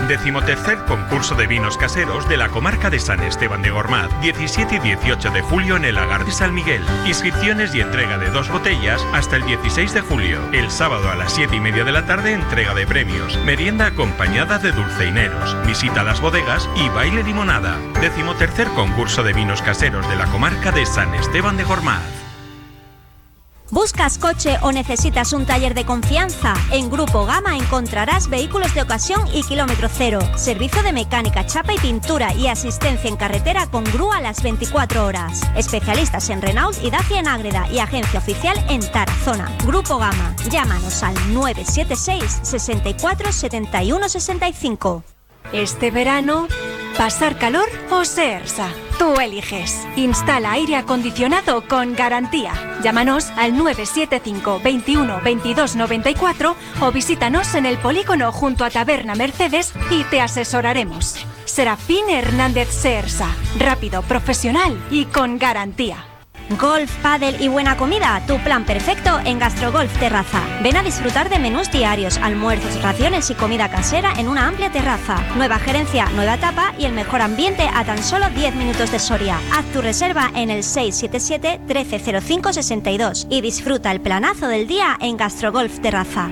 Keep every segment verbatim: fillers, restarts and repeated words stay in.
Decimotercer concurso de vinos caseros de la comarca de San Esteban de Gormaz. diecisiete y dieciocho de julio en el Lagar de San Miguel. Inscripciones y entrega de dos botellas hasta el dieciséis de julio. El sábado a las siete y media de la tarde, entrega de premios. Merienda acompañada de dulceineros. Visita a las bodegas y baile limonada. Decimotercer concurso de vinos caseros de la comarca de San Esteban de Gormaz. ¿Buscas coche o necesitas un taller de confianza? En Grupo Gama encontrarás vehículos de ocasión y kilómetro cero, servicio de mecánica, chapa y pintura y asistencia en carretera con grúa las veinticuatro horas. Especialistas en Renault y Dacia en Ágreda y agencia oficial en Tarazona. Grupo Gama. Llámanos al nueve siete seis, sesenta y cuatro, setenta y uno, sesenta y cinco. Este verano, ¿pasar calor o Seersa? Tú eliges. Instala aire acondicionado con garantía. Llámanos al nueve siete cinco, veintiuno, veintidós, noventa y cuatro o visítanos en el polígono junto a Taberna Mercedes y te asesoraremos. Serafín Hernández Seersa. Rápido, profesional y con garantía. Golf, pádel y buena comida, tu plan perfecto en Gastrogolf Terraza. Ven a disfrutar de menús diarios, almuerzos, raciones y comida casera en una amplia terraza. Nueva gerencia, nueva etapa y el mejor ambiente a tan solo diez minutos de Soria. Haz tu reserva en el seis siete siete, trece cero cinco, sesenta y dos y disfruta el planazo del día en Gastrogolf Terraza.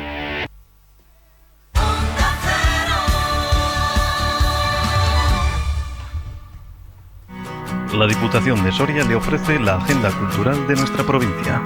La Diputación de Soria le ofrece la agenda cultural de nuestra provincia.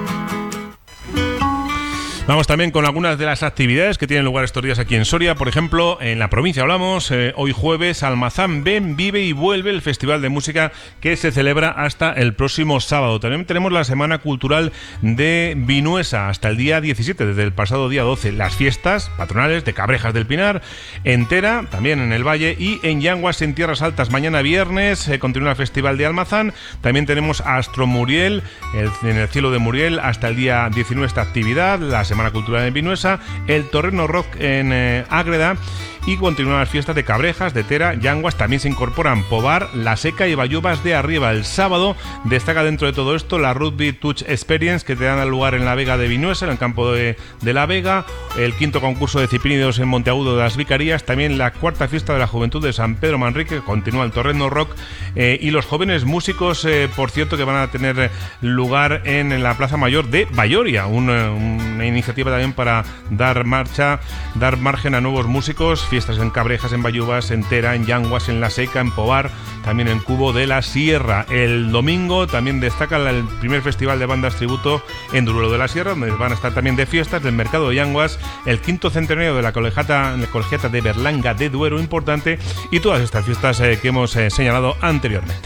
Vamos también con algunas de las actividades que tienen lugar estos días aquí en Soria. Por ejemplo, en la provincia hablamos, eh, hoy jueves, Almazán Ven, Vive y Vuelve, el festival de música que se celebra hasta el próximo sábado. También tenemos la Semana Cultural de Vinuesa hasta el día diecisiete, desde el pasado día doce. Las fiestas patronales de Cabrejas del Pinar, entera, también en el Valle, y en Yanguas, en Tierras Altas, mañana viernes, eh, continúa el Festival de Almazán. También tenemos Astro Muriel, el, en el cielo de Muriel, hasta el día diecinueve esta actividad, la Semana Cultural en Vinuesa, el Torreno Rock en eh, Ágreda, y continúan las fiestas de Cabrejas, de Tera, Yanguas. También se incorporan Pobar, La Seca y Bayubas de Arriba. El sábado destaca dentro de todo esto la Rugby Touch Experience, que te dan lugar en la Vega de Vinuesa, en el campo de, de la Vega, el quinto concurso de ciprínidos en Monteagudo de las Vicarías, también la cuarta fiesta de la Juventud de San Pedro Manrique, que continúa el Torreno Rock, eh, y los jóvenes músicos, eh, por cierto, que van a tener lugar en, en la Plaza Mayor de Bayoria, una, una iniciativa también para dar marcha, dar margen a nuevos músicos. Fiestas en Cabrejas, en Bayubas, en Tera, en Yanguas, en La Seca, en Pobar, también en Cubo de la Sierra. El domingo también destaca el primer festival de bandas tributo en Duruelo de la Sierra, donde van a estar también de fiestas del Mercado de Yanguas, el quinto centenario de la colegiata, la colegiata de Berlanga de Duero, importante, y todas estas fiestas eh, que hemos eh, señalado anteriormente.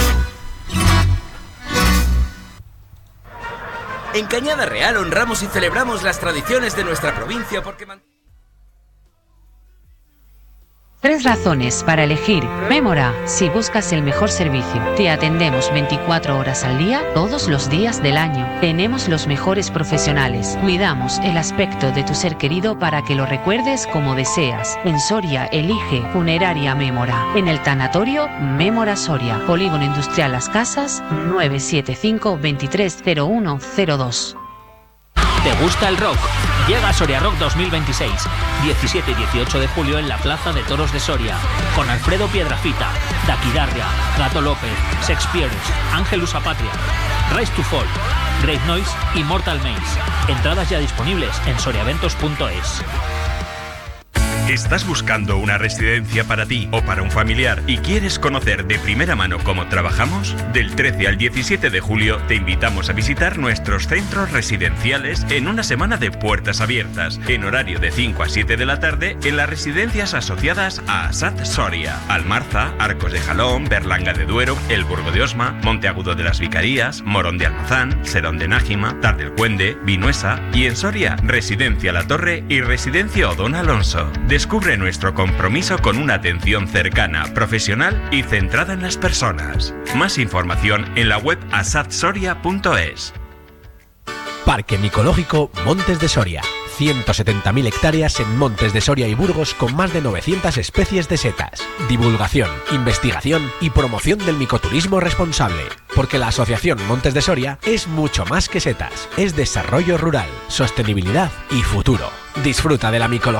En Cañada Real honramos y celebramos las tradiciones de nuestra provincia porque... Tres razones para elegir Mémora. Si buscas el mejor servicio, te atendemos veinticuatro horas al día, todos los días del año. Tenemos los mejores profesionales. Cuidamos el aspecto de tu ser querido para que lo recuerdes como deseas. En Soria, elige Funeraria Mémora. En el tanatorio, Mémora Soria. Polígono Industrial Las Casas, nueve siete cinco, veintitrés cero uno cero dos. ¿Te gusta el rock? Llega a Soria Rock dos mil veintiséis, diecisiete y dieciocho de julio en la Plaza de Toros de Soria, con Alfredo Piedrafita, Daquidarria, Gato López, Shakespeare, Ángelus Apatria, Rise to Fall, Great Noise y Mortal Maze. Entradas ya disponibles en soriaventos punto es. ¿Estás buscando una residencia para ti o para un familiar y quieres conocer de primera mano cómo trabajamos? Del trece al diecisiete de julio te invitamos a visitar nuestros centros residenciales en una semana de puertas abiertas, en horario de cinco a siete de la tarde, en las residencias asociadas a ASAT Soria, Almarza, Arcos de Jalón, Berlanga de Duero, El Burgo de Osma, Monteagudo de las Vicarías, Morón de Almazán, Serón de Nájima, Tar del Cuende, Vinuesa, y en Soria, Residencia La Torre y Residencia Odón Alonso. Descubre nuestro compromiso con una atención cercana, profesional y centrada en las personas. Más información en la web asat soria punto es. Parque Micológico Montes de Soria. ciento setenta mil hectáreas en Montes de Soria y Burgos con más de novecientas especies de setas. Divulgación, investigación y promoción del micoturismo responsable. Porque la Asociación Montes de Soria es mucho más que setas. Es desarrollo rural, sostenibilidad y futuro. Disfruta de la micología